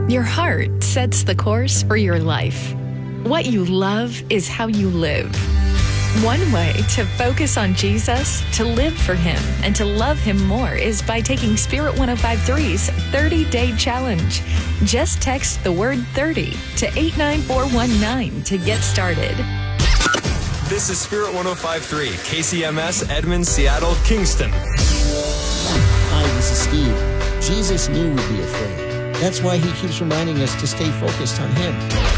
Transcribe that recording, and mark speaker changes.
Speaker 1: Your heart sets the course for your life. What you love is how you live. One way to focus on Jesus, to live for Him, and to love Him more is by taking Spirit 105.3's 30-Day Challenge. Just text the word 30 to 89419 to get started.
Speaker 2: This is Spirit 105.3, KCMS, Edmond, Seattle, Kingston.
Speaker 3: Hi, this is Steve. Jesus knew we'd be afraid. That's why He keeps reminding us to stay focused on Him.